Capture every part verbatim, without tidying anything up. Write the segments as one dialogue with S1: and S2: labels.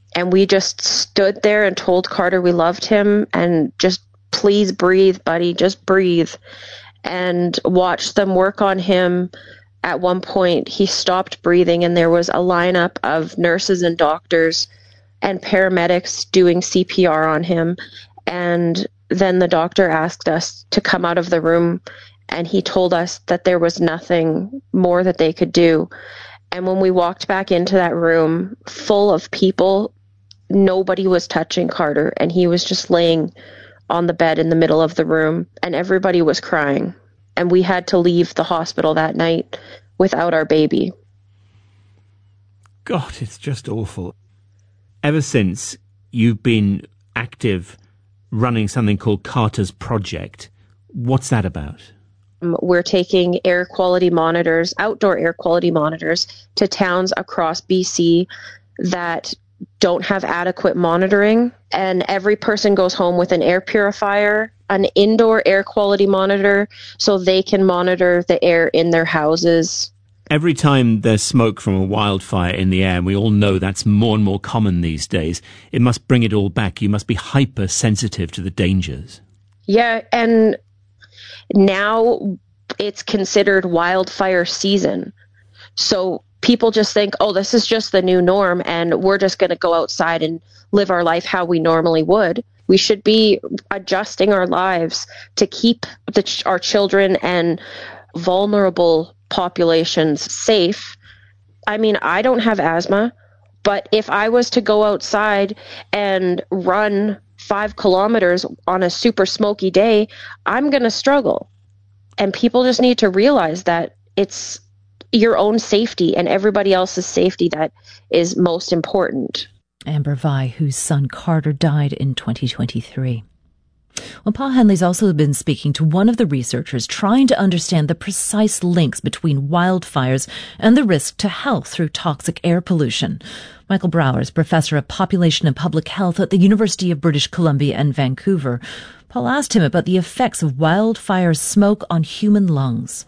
S1: And we just stood there and told Carter we loved him and just, please breathe, buddy, just breathe. And watched them work on him. At one point, he stopped breathing, and there was a lineup of nurses and doctors and paramedics doing C P R on him. And then the doctor asked us to come out of the room, and he told us that there was nothing more that they could do. And when we walked back into that room full of people, nobody was touching Carter, and he was just laying on the bed in the middle of the room, and everybody was crying. And we had to leave the hospital that night without our baby.
S2: God, it's just awful. Ever since, you've been active running something called Carter's Project. What's that about?
S1: We're taking air quality monitors, outdoor air quality monitors, to towns across B C that don't have adequate monitoring. And every person goes home with an air purifier, an indoor air quality monitor, so they can monitor the air in their houses.
S2: Every time there's smoke from a wildfire in the air, and we all know that's more and more common these days, it must bring it all back. You must be hypersensitive to the dangers.
S1: Yeah, and now it's considered wildfire season. So people just think, oh, this is just the new norm, and we're just going to go outside and live our life how we normally would. We should be adjusting our lives to keep the ch- our children and vulnerable populations safe. I mean, I don't have asthma, but if I was to go outside and run five kilometers on a super smoky day, I'm going to struggle. And people just need to realize that it's your own safety and everybody else's safety that is most important.
S3: Amber Vi, whose son Carter died in twenty twenty-three. Well, Paul Henley's also been speaking to one of the researchers trying to understand the precise links between wildfires and the risk to health through toxic air pollution. Michael Brower is professor of population and public health at the University of British Columbia in Vancouver. Paul asked him about the effects of wildfire smoke on human lungs.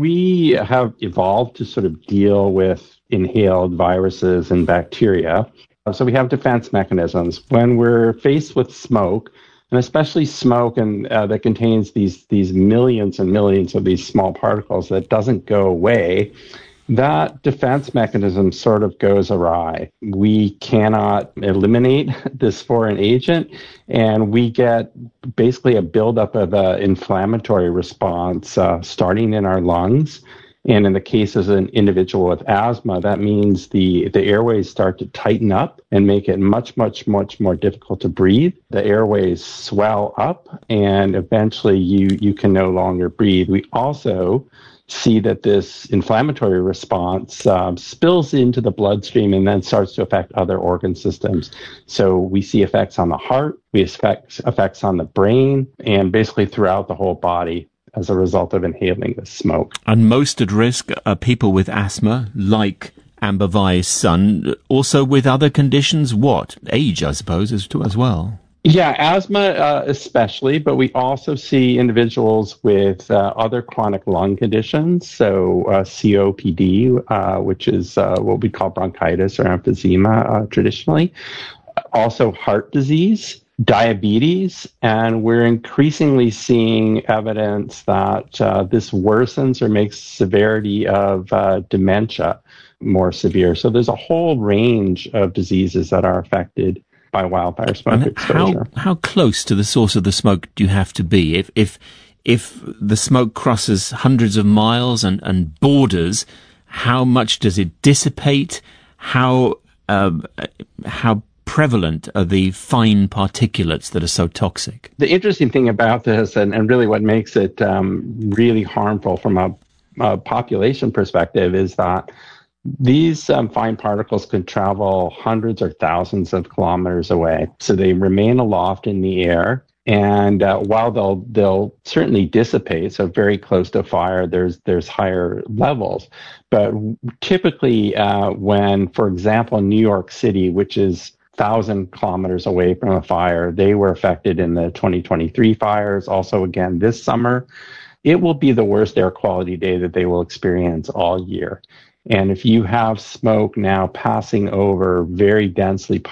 S4: We have evolved to sort of deal with inhaled viruses and bacteria. So we have defense mechanisms. When we're faced with smoke, and especially smoke and uh, that contains these these millions and millions of these small particles that doesn't go away, that defense mechanism sort of goes awry. We cannot eliminate this foreign agent, and we get basically a buildup of an inflammatory response uh, starting in our lungs. And in the case of an individual with asthma, that means the, the airways start to tighten up and make it much, much, much more difficult to breathe. The airways swell up, and eventually you, you can no longer breathe. We also see that this inflammatory response um, spills into the bloodstream and then starts to affect other organ systems. So we see effects on the heart, we effects, effects on the brain, and basically throughout the whole body as a result of inhaling the smoke.
S2: And most at risk are people with asthma, like Amber Vi's son, also with other conditions. What? Age, I suppose, as, as well.
S4: Yeah, asthma uh, especially, but we also see individuals with uh, other chronic lung conditions, so uh, C O P D, uh, which is uh, what we call bronchitis or emphysema uh, traditionally, also heart disease, diabetes, and we're increasingly seeing evidence that uh, this worsens or makes severity of uh, dementia more severe. So there's a whole range of diseases that are affected by wildfire smoke
S2: and
S4: exposure.
S2: How, how close to the source of the smoke do you have to be? If if if the smoke crosses hundreds of miles and, and borders, how much does it dissipate? How um, how prevalent are the fine particulates that are so toxic?
S4: The interesting thing about this, and, and really what makes it um, really harmful from a, a population perspective, is that these um, fine particles can travel hundreds or thousands of kilometers away. So they remain aloft in the air. And uh, while they'll they'll certainly dissipate, so very close to fire, there's there's higher levels. But typically, uh, when, for example, New York City, which is thousand kilometers away from a fire, they were affected in the twenty twenty-three fires. Also, again, this summer, it will be the worst air quality day that they will experience all year. And if you have smoke now passing over very densely